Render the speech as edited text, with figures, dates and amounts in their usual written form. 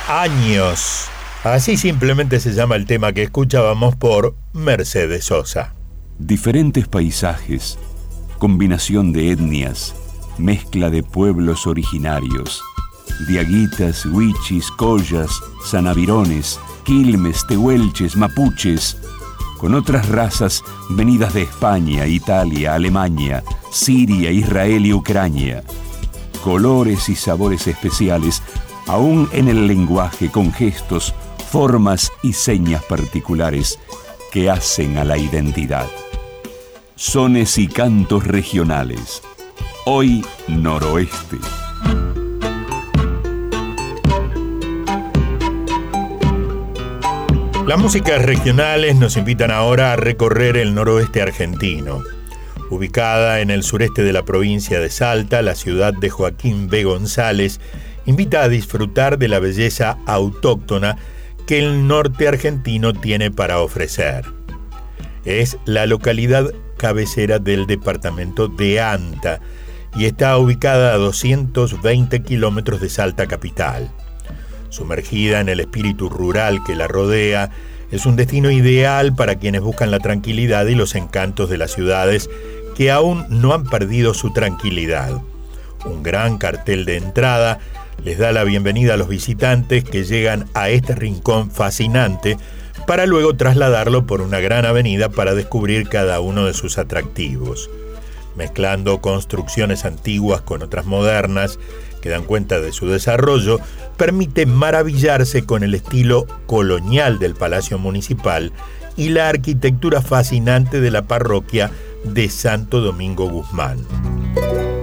Años. Así simplemente se llama el tema que escuchábamos por Mercedes Sosa. Diferentes paisajes, combinación de etnias, mezcla de pueblos originarios, diaguitas, huichis, collas, sanavirones, quilmes, tehuelches, mapuches, con otras razas venidas de España, Italia, Alemania, Siria, Israel y Ucrania. Colores y sabores especiales, aún en el lenguaje, con gestos, formas y señas particulares que hacen a la identidad. Sones y cantos regionales. Hoy Noroeste. Las músicas regionales nos invitan ahora a recorrer el noroeste argentino. Ubicada en el sureste de la provincia de Salta, la ciudad de Joaquín B. González invita a disfrutar de la belleza autóctona que el norte argentino tiene para ofrecer. Es la localidad cabecera del departamento de Anta y está ubicada a 220 kilómetros de Salta capital. Sumergida en el espíritu rural que la rodea, es un destino ideal para quienes buscan la tranquilidad y los encantos de las ciudades que aún no han perdido su tranquilidad. Un gran cartel de entrada les da la bienvenida a los visitantes que llegan a este rincón fascinante para luego trasladarlo por una gran avenida para descubrir cada uno de sus atractivos. Mezclando construcciones antiguas con otras modernas que dan cuenta de su desarrollo, permite maravillarse con el estilo colonial del Palacio Municipal y la arquitectura fascinante de la parroquia de Santo Domingo Guzmán.